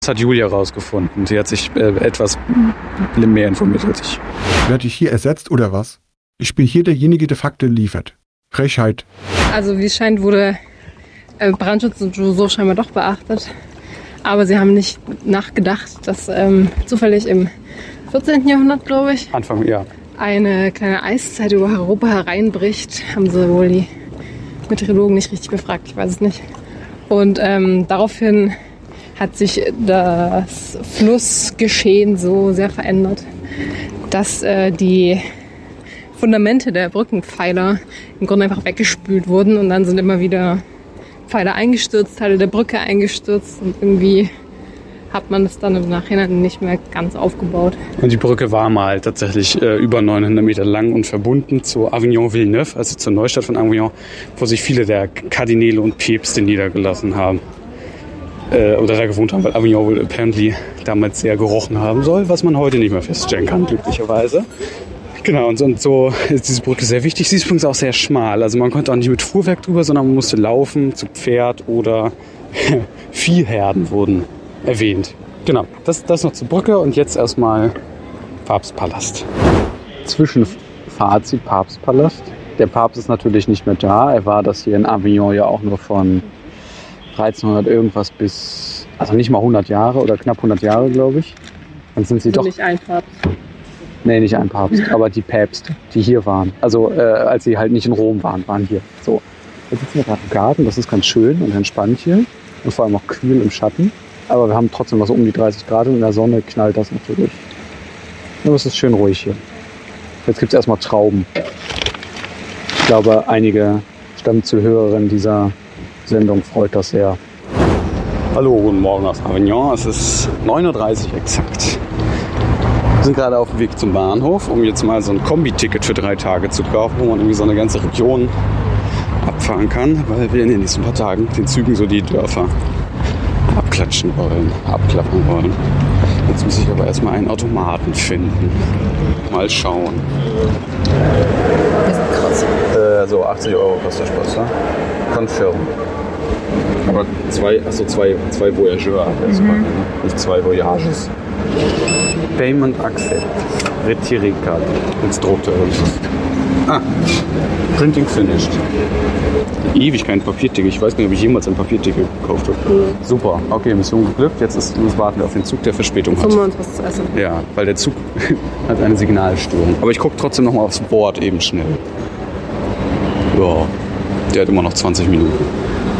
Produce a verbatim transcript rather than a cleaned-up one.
Das hat Julia rausgefunden. Sie hat sich äh, etwas mehr informiert als ich. Werde ich hier ersetzt oder was? Ich bin hier derjenige, der Fakten liefert. Frechheit. Also wie es scheint, wurde äh, Brandschutz und so scheinbar doch beachtet. Aber sie haben nicht nachgedacht, dass ähm, zufällig im vierzehnten Jahrhundert, glaube ich, Anfang, ja. eine kleine Eiszeit über Europa hereinbricht. Haben sie wohl die Meteorologen nicht richtig befragt, ich weiß es nicht. Und ähm, daraufhin hat sich das Flussgeschehen so sehr verändert, dass äh, die Fundamente der Brückenpfeiler im Grunde einfach weggespült wurden und dann sind immer wieder Pfeiler eingestürzt, Teile der Brücke eingestürzt und irgendwie hat man das dann im Nachhinein nicht mehr ganz aufgebaut. Und die Brücke war mal tatsächlich äh, über neunhundert Meter lang und verbunden zu Avignon-Villeneuve, also zur Neustadt von Avignon, wo sich viele der Kardinäle und Päpste niedergelassen haben. Äh, oder da gewohnt haben, weil Avignon wohl apparently damals sehr gerochen haben soll, was man heute nicht mehr feststellen kann, glücklicherweise. Genau, und, und so ist diese Brücke sehr wichtig. Sie ist übrigens auch sehr schmal. Also man konnte auch nicht mit Fuhrwerk drüber, sondern man musste laufen, zu Pferd oder Viehherden wurden erwähnt. Genau, das, das noch zur Brücke und jetzt erstmal Papstpalast. Zwischenfazit Papstpalast. Der Papst ist natürlich nicht mehr da. Er war das hier in Avignon ja auch nur von dreizehnhundert irgendwas bis, also nicht mal hundert Jahre oder knapp hundert Jahre, glaube ich. Dann sind sie Also doch... nicht ein Papst. Nee, nicht ein Papst, aber die Päpste, die hier waren. Also äh, als sie halt nicht in Rom waren, waren hier. So, jetzt sitzen wir gerade im Garten, das ist ganz schön und entspannt hier. Und vor allem auch kühl im Schatten. Aber wir haben trotzdem noch so um die dreißig Grad und in der Sonne knallt das natürlich. Nur es ist schön ruhig hier. Jetzt gibt es erstmal Trauben. Ich glaube, einige Stammzuhörerinnen dieser Sendung freut das sehr. Hallo, guten Morgen aus Avignon. Es ist neun Uhr dreißig exakt. Wir sind gerade auf dem Weg zum Bahnhof, um jetzt mal so ein Kombi-Ticket für drei Tage zu kaufen, wo man irgendwie so eine ganze Region abfahren kann, weil wir in den nächsten paar Tagen den Zügen so die Dörfer abklatschen wollen, abklappern wollen. Jetzt muss ich aber erstmal einen Automaten finden. Mal schauen. Das ist krass. Äh, so achtzig Euro kostet der Spaß, ja? Confirm. Aber zwei, achso, zwei, zwei Voyageurs, also mhm. nicht zwei Voyages. Payment Accept. Retiré Card. Jetzt druckt er irgendwas. Ah, Printing finished. Ewig kein Papierticket. Ich weiß nicht, ob ich jemals ein Papierticket gekauft habe. Mhm. Super, okay, Mission geglückt. Jetzt ist, jetzt warten wir auf den Zug, der Verspätung hat. Kommen wir uns was zu essen. Ja, weil der Zug hat eine Signalstörung. Aber ich gucke trotzdem noch mal aufs Board eben schnell. Ja, der hat immer noch zwanzig Minuten.